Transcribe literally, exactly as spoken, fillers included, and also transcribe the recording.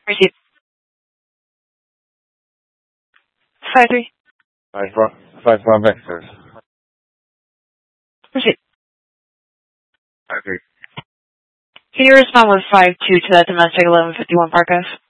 Receive. Five three. Five five five five Vectors. Proceed. Five three. Can you respond with five two to that domestic eleven fifty-one Park Ave?